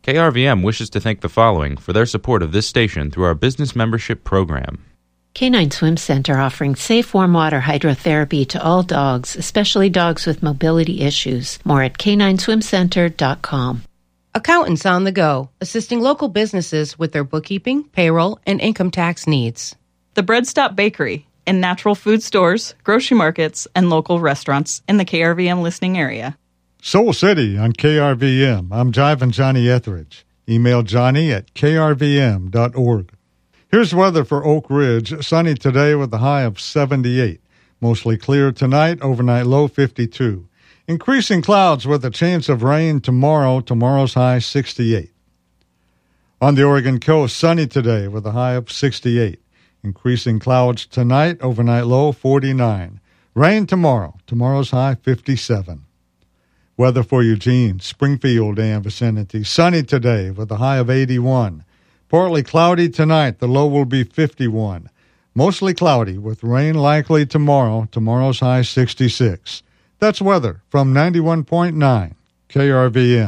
KRVM wishes to thank the following for their support of this station through our business membership program. Canine Swim Center offering safe warm water hydrotherapy to all dogs, especially dogs with mobility issues. More at canineswimcenter.com. Accountants on the go, assisting local businesses with their bookkeeping, payroll, and income tax needs. The Bread Stop Bakery in natural food stores, grocery markets, and local restaurants in the KRVM listening area. Soul City on KRVM. I'm Jivin' Johnny Etheridge. Email Johnny at krvm.org. Here's weather for Oak Ridge. Sunny today with a high of 78. Mostly clear tonight, overnight low 52. Increasing clouds with a chance of rain tomorrow. Tomorrow's high 68. On the Oregon coast, sunny today with a high of 68. Increasing clouds tonight, overnight low 49. Rain tomorrow. Tomorrow's high 57. Weather for Eugene, Springfield, and vicinity. Sunny today with a high of 81. Partly cloudy tonight. The low will be 51. Mostly cloudy with rain likely tomorrow. Tomorrow's high 66. That's weather from 91.9 KRVM.